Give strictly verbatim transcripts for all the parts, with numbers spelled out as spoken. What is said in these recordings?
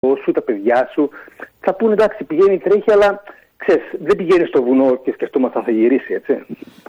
σου, τα παιδιά σου, θα πούνε εντάξει, πηγαίνει, τρέχει, αλλά ξέρεις, δεν πηγαίνει στο βουνό και σκεφτόμαστε αν θα γυρίσει, έτσι.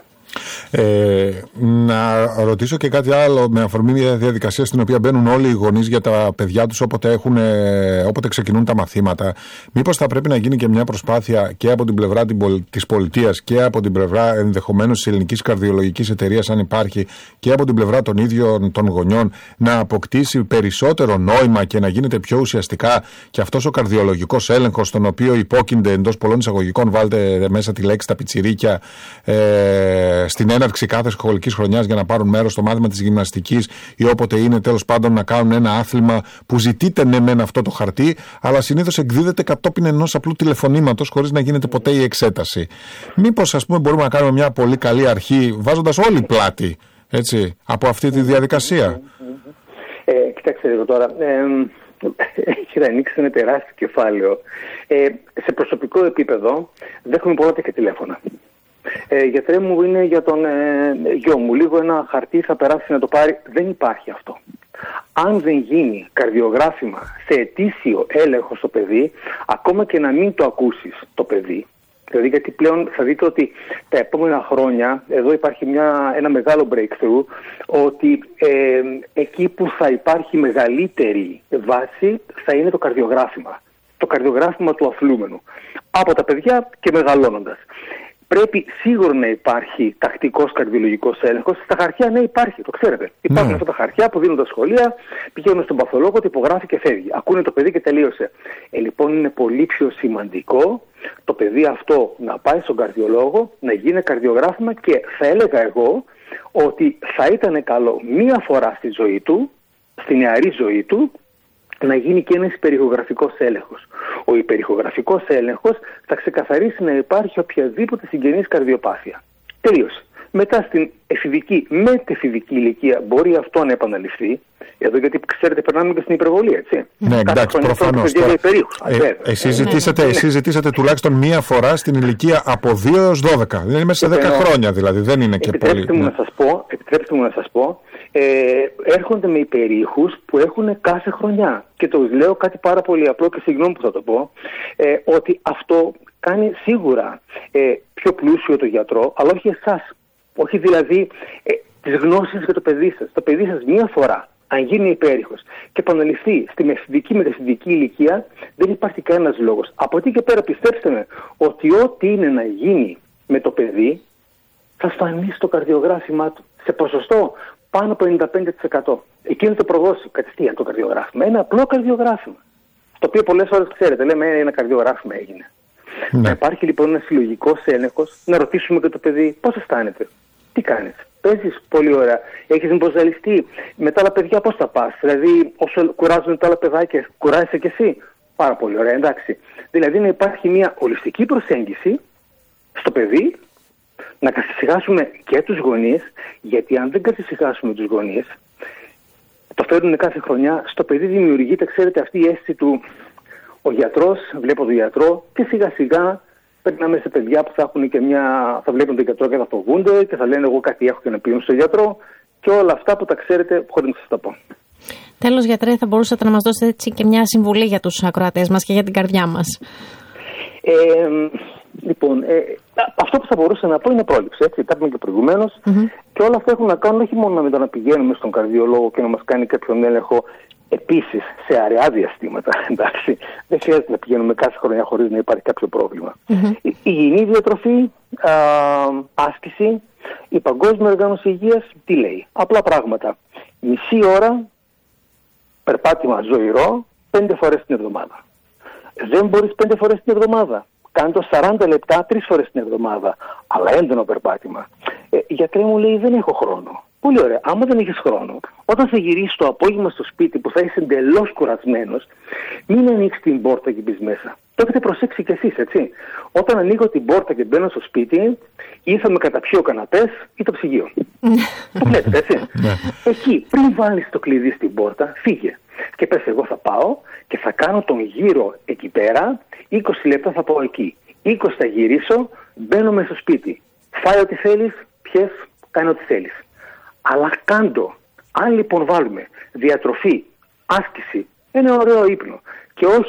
Ε, να ρωτήσω και κάτι άλλο με αφορμή μια διαδικασία στην οποία μπαίνουν όλοι οι γονείς για τα παιδιά τους όποτε, έχουν, όποτε ξεκινούν τα μαθήματα. Μήπως θα πρέπει να γίνει και μια προσπάθεια και από την πλευρά της πολιτείας και από την πλευρά ενδεχομένως της ελληνικής καρδιολογικής εταιρείας, αν υπάρχει, και από την πλευρά των ίδιων των γονιών, να αποκτήσει περισσότερο νόημα και να γίνεται πιο ουσιαστικά και αυτός ο καρδιολογικός έλεγχος, τον οποίο υπόκεινται εντός πολλών εισαγωγικών, βάλτε μέσα τη λέξη τα πιτσιρίκια, ε, στην έναρξη κάθε σχολικής χρονιάς για να πάρουν μέρος στο μάθημα της γυμναστικής ή όποτε είναι τέλος πάντων να κάνουν ένα άθλημα που ζητείται ναι μεν αυτό το χαρτί, αλλά συνήθως εκδίδεται κατόπιν ενός απλού τηλεφωνήματος χωρίς να γίνεται ποτέ η εξέταση. Μήπως ας πούμε μπορούμε να κάνουμε μια πολύ καλή αρχή βάζοντας όλη πλάτη, έτσι, από αυτή τη διαδικασία. Ε, κοιτάξτε εδώ τώρα, ε, έχει να ανοίξει ένα τεράστιο κεφάλαιο. Ε, σε προσωπικό επίπεδο δέχομαι πολλά τέτοια τηλέφωνα. Ε, γιατρέ μου, είναι για τον ε, γιο μου, λίγο ένα χαρτί θα περάσει να το πάρει. Δεν υπάρχει αυτό. Αν δεν γίνει καρδιογράφημα σε ετήσιο έλεγχο στο παιδί, ακόμα και να μην το ακούσεις το παιδί, δηλαδή γιατί πλέον θα δείτε ότι τα επόμενα χρόνια, εδώ υπάρχει μια, ένα μεγάλο breakthrough, ότι ε, εκεί που θα υπάρχει μεγαλύτερη βάση θα είναι το καρδιογράφημα. Το καρδιογράφημα του αθλούμενου. Από τα παιδιά και μεγαλώνοντας. Πρέπει σίγουρα να υπάρχει τακτικός καρδιολογικός έλεγχος. Στα χαρτιά, ναι, υπάρχει, το ξέρετε. Υπάρχουν mm. αυτά τα χαρτιά που δίνουν τα σχολεία, πηγαίνουν στον παθολόγο, τυπογράφει και φεύγει. Ακούνε το παιδί και τελείωσε. Ε, λοιπόν, είναι πολύ πιο σημαντικό το παιδί αυτό να πάει στον καρδιολόγο, να γίνει καρδιογράφημα και θα έλεγα εγώ ότι θα ήταν καλό μία φορά στη ζωή του, στη νεαρή ζωή του, να γίνει και ένας υπερηχογραφικός έλεγχος. Ο υπερηχογραφικός έλεγχος θα ξεκαθαρίσει να υπάρχει οποιαδήποτε συγγενής καρδιοπάθεια. Τελείωσε. Μετά στην εφηβική, μετεφηβική ηλικία μπορεί αυτό να επαναληφθεί. Εδώ γιατί ξέρετε περνάμε και στην υπερβολή, έτσι. Ναι, εντάξει, προφανώς. Ε, εσείς ζητήσατε, εσείς ζητήσατε τουλάχιστον μία φορά στην ηλικία από δύο έως δώδεκα. Δεν είναι μέσα σε δέκα χρόνια δηλαδή, δεν είναι και επιτρέψτε πολύ. Μου ναι. να σας πω, επιτρέψτε μου να σας πω, ε, έρχονται με υπερήχους που έχουν κάθε χρονιά. Και το λέω κάτι πάρα πολύ απλό και συγγνώμη που θα το πω, ε, ότι αυτό κάνει σίγουρα ε, πιο πλούσιο το γιατρό, αλλά όχι εσάς. Όχι δηλαδή ε, τις γνώσεις για το παιδί σας. Το παιδί σας μία φορά, αν γίνει υπέρηχος και επαναληφθεί στην εφηβική μετεφηβική ηλικία, δεν υπάρχει κανένας λόγος. Από εκεί και πέρα πιστέψτε με ότι ό,τι είναι να γίνει με το παιδί θα φανεί στο καρδιογράφημά του σε ποσοστό πάνω από ενενήντα πέντε τοις εκατό. Εκείνο το προδώσει κατευθείαν το καρδιογράφημα. Ένα απλό καρδιογράφημα. Το οποίο πολλές ώρες ξέρετε, λέμε ένα καρδιογράφημα έγινε. Ναι. Να υπάρχει λοιπόν ένα συλλογικός έλεγχος, να ρωτήσουμε και το παιδί πώς αισθάνεται, τι κάνεις, παίζεις πολύ ωραία, έχεις μήπως ζαλιστεί, με τα άλλα παιδιά πώς θα πας, δηλαδή όσο κουράζουν τα άλλα παιδάκια, κουράζεσαι κι εσύ, πάρα πολύ ωραία, εντάξει. Δηλαδή να υπάρχει μια ολιστική προσέγγιση στο παιδί, να καθησυχάσουμε και τους γονείς, γιατί αν δεν καθησυχάσουμε τους γονείς, το φέρνουν κάθε χρονιά, στο παιδί δημιουργείται, ξέρετε, αυτή η αίσθηση του ο γιατρός, βλέπω τον γιατρό και σιγά σιγά περνάμε σε παιδιά που θα, έχουν και μια, θα βλέπουν τον γιατρό και θα φοβούνται και θα λένε εγώ κάτι έχω και να πίνουν στον γιατρό και όλα αυτά που τα ξέρετε χωρίς να σας τα πω. Τέλος, γιατρέ, θα μπορούσατε να μας δώσετε έτσι και μια συμβουλή για τους ακροατές μας και για την καρδιά μας. Ε, λοιπόν, ε, αυτό που θα μπορούσα να πω είναι πρόληψη, έτσι, τα είπαμε και προηγουμένως mm-hmm. και όλα αυτά έχουν να κάνουν όχι μόνο με το να πηγαίνουμε στον καρδιολόγο και να μας κάνει κάποιον έλεγχο. Επίσης, σε αραιά διαστήματα, εντάξει, δεν χρειάζεται να πηγαίνουμε κάθε χρονιά χωρίς να υπάρχει κάποιο πρόβλημα. Mm-hmm. Η υγιεινή διατροφή, α, άσκηση, η Παγκόσμια Οργάνωση Υγείας, τι λέει? Απλά πράγματα. Μισή ώρα περπάτημα ζωηρό, πέντε φορές την εβδομάδα. Δεν μπορείς πέντε φορές την εβδομάδα. Κάνε το σαράντα λεπτά, τρεις φορές την εβδομάδα. Αλλά έντονο περπάτημα. Ε, γιατρέ μου, λέει, δεν έχω χρόνο. Πολύ ωραία. Άμα δεν έχεις χρόνο, όταν θα γυρίσεις το απόγευμα στο σπίτι που θα είσαι εντελώς κουρασμένος, μην ανοίξεις την πόρτα και μπεις μέσα. Το έχετε προσέξει κι εσείς, έτσι. Όταν ανοίγω την πόρτα και μπαίνω στο σπίτι, ή θα με καταπιεί ο καναπές ή το ψυγείο. Το βλέπετε, έτσι. Εκεί, πριν βάλεις το κλειδί στην πόρτα, φύγε. Και πες, εγώ θα πάω και θα κάνω τον γύρο εκεί πέρα, είκοσι λεπτά θα πάω εκεί. είκοσι θα γυρίσω, μπαίνω μέσα στο σπίτι. Φάει ό,τι θέλεις, πιες, κάνε ό,τι θέλεις. Αλλά κάντο. Αν λοιπόν βάλουμε διατροφή, άσκηση, ένα ωραίο ύπνο και όχι